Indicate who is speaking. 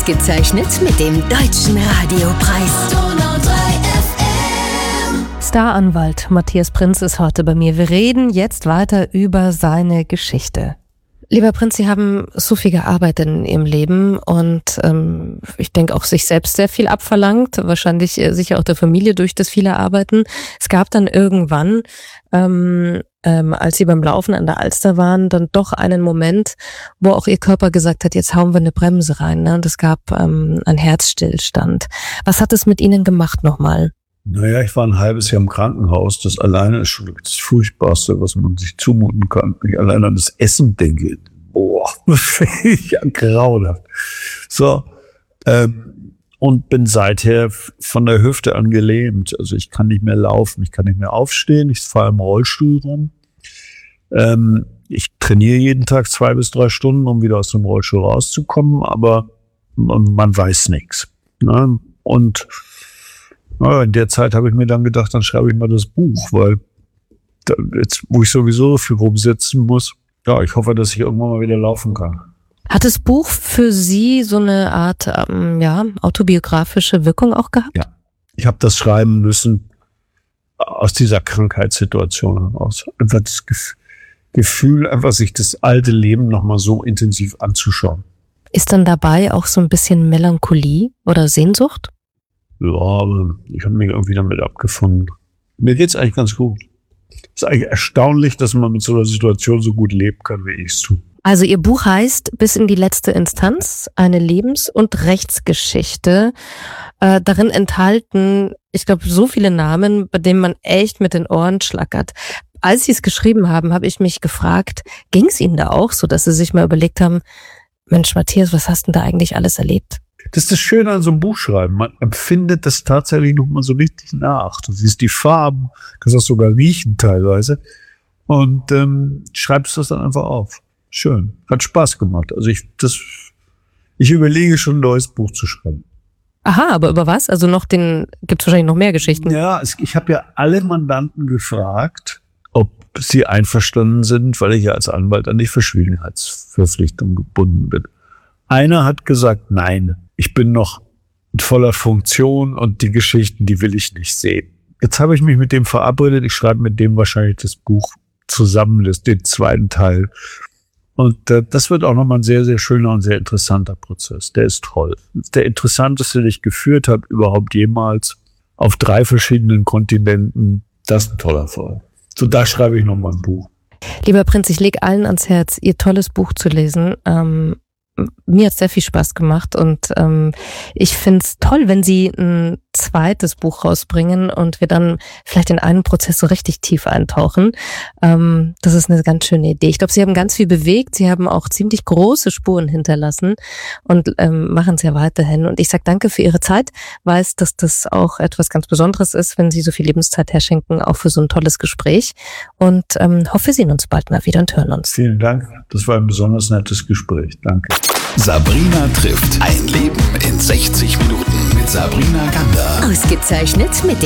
Speaker 1: Ausgezeichnet mit dem Deutschen Radiopreis. Donau 3 FM.
Speaker 2: Staranwalt Matthias Prinz ist heute bei mir. Wir reden jetzt weiter über seine Geschichte. Lieber Prinz, Sie haben so viel gearbeitet in Ihrem Leben und ich denke auch sich selbst sehr viel abverlangt, wahrscheinlich sicher auch der Familie durch das viele Arbeiten. Es gab dann irgendwann, als Sie beim Laufen an der Alster waren, dann doch einen Moment, wo auch Ihr Körper gesagt hat, jetzt hauen wir eine Bremse rein. Ne? Und es gab einen Herzstillstand. Was hat es mit Ihnen gemacht nochmal?
Speaker 3: Naja, ich war ein halbes Jahr im Krankenhaus. Das alleine ist schon das Furchtbarste, was man sich zumuten kann. Wenn ich allein an das Essen denke, boah, das finde ich ja grauenhaft. So, und bin seither von der Hüfte an gelähmt. Also ich kann nicht mehr laufen, ich kann nicht mehr aufstehen, ich fahre im Rollstuhl rum. Ich trainiere jeden Tag 2 bis 3 Stunden, um wieder aus dem Rollstuhl rauszukommen, aber man weiß nichts. Ne? Und in der Zeit habe ich mir dann gedacht, dann schreibe ich mal das Buch, weil jetzt, wo ich sowieso so viel rumsitzen muss, ja, ich hoffe, dass ich irgendwann mal wieder laufen kann.
Speaker 2: Hat das Buch für Sie so eine Art autobiografische Wirkung auch gehabt?
Speaker 3: Ja, ich habe das schreiben müssen aus dieser Krankheitssituation heraus. Einfach das Gefühl, einfach sich das alte Leben nochmal so intensiv anzuschauen.
Speaker 2: Ist dann dabei auch so ein bisschen Melancholie oder Sehnsucht?
Speaker 3: Ja, aber ich habe mich irgendwie damit abgefunden. Mir geht's eigentlich ganz gut. Es ist eigentlich erstaunlich, dass man mit so einer Situation so gut leben kann, wie ich es tue.
Speaker 2: Also Ihr Buch heißt Bis in die letzte Instanz, eine Lebens- und Rechtsgeschichte. Darin enthalten, ich glaube, so viele Namen, bei denen man echt mit den Ohren schlackert. Als Sie es geschrieben haben, habe ich mich gefragt, ging es Ihnen da auch so, dass Sie sich mal überlegt haben, Mensch, Matthias, was hast denn da eigentlich alles erlebt?
Speaker 3: Das ist das Schöne an so einem Buch schreiben. Man empfindet das tatsächlich nochmal so richtig nach. Du siehst die Farben, kannst das sogar riechen teilweise und schreibst das dann einfach auf. Schön. Hat Spaß gemacht. Also ich überlege schon, ein neues Buch zu schreiben.
Speaker 2: Aha, aber über was? Also gibt's wahrscheinlich noch mehr Geschichten.
Speaker 3: Ja, ich habe ja alle Mandanten gefragt, ob sie einverstanden sind, weil ich ja als Anwalt an die Verschwiegenheitsverpflichtung gebunden bin. Einer hat gesagt, nein, ich bin noch in voller Funktion und die Geschichten, die will ich nicht sehen. Jetzt habe ich mich mit dem verabredet, ich schreibe mit dem wahrscheinlich das Buch zusammen, den zweiten Teil. Und das wird auch nochmal ein sehr, sehr schöner und sehr interessanter Prozess. Der ist toll. Der interessanteste, den ich geführt habe, überhaupt jemals, auf 3 verschiedenen Kontinenten. Das ist ein toller Fall. So, da schreibe ich nochmal ein Buch.
Speaker 2: Lieber Prinz, ich lege allen ans Herz, Ihr tolles Buch zu lesen. Mir hat es sehr viel Spaß gemacht und ich finde es toll, wenn Sie ein zweites Buch rausbringen und wir dann vielleicht in einen Prozess so richtig tief eintauchen. Das ist eine ganz schöne Idee. Ich glaube, Sie haben ganz viel bewegt. Sie haben auch ziemlich große Spuren hinterlassen und machen es ja weiterhin. Und ich sage danke für Ihre Zeit. Weiß, dass das auch etwas ganz Besonderes ist, wenn Sie so viel Lebenszeit herschenken, auch für so ein tolles Gespräch. Und hoffe, wir sehen uns bald mal wieder und hören uns.
Speaker 3: Vielen Dank. Das war ein besonders nettes Gespräch. Danke.
Speaker 4: Sabrina trifft. Ein Leben in 60 Minuten mit Sabrina Gander.
Speaker 1: Ausgezeichnet mit dem